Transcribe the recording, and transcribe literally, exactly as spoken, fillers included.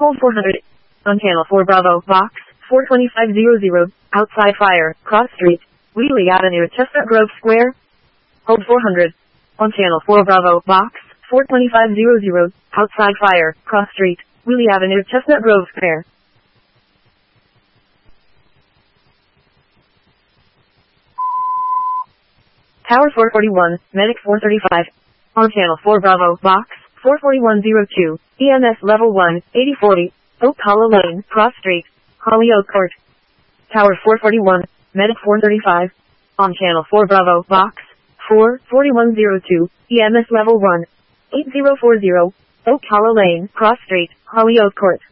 Hold four hundred. On channel four Bravo, box, four twenty-five hundred, outside fire, cross street, Wheatley Avenue, Chestnut Grove Square. Hold four hundred. On channel four Bravo, box, four twenty-five hundred, outside fire, cross street, Wheatley Avenue, Chestnut Grove Square. Tower four forty-one, Medic four thirty-five. On channel four Bravo, box, four forty-one oh two, E M S level one, eighty forty, Oak Hollow Lane, Cross Street, Hollyoak Court. Tower four forty-one, Medic four thirty-five. On channel four Bravo, box, four forty-one oh two, E M S level one, eighty forty, Oak Hollow Lane, Cross Street, Hollyoak Court.